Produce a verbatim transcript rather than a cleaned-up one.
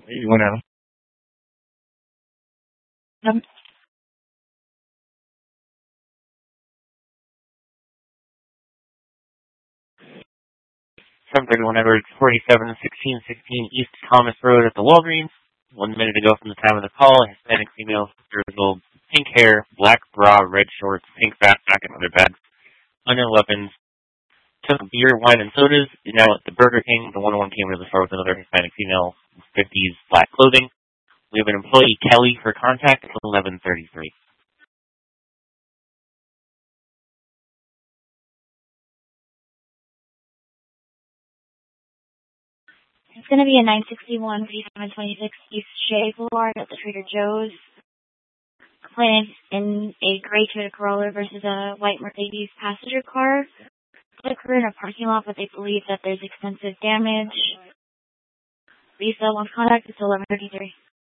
You want to Um, seven thirty-one Edwards, forty-seven sixteen sixteen East Thomas Road at the Walgreens. One minute ago from the time of the call, a Hispanic female, six years old, pink hair, black bra, red shorts, pink backpack, and other bags, under weapons, took beer, wine, and sodas, is now at the Burger King. The one oh one came to the store with another Hispanic female, fifties, black clothing. We have an employee, Kelly, for contact at eleven thirty-three. it's going to be a nine sixty-one fifty-seven twenty-six East Shea Boulevard at the Trader Joe's. Complainant in a gray Toyota Corolla versus a white Mercedes passenger car. They occur in a parking lot, but they believe that there's extensive damage. Lisa wants contact until eleven thirty-three.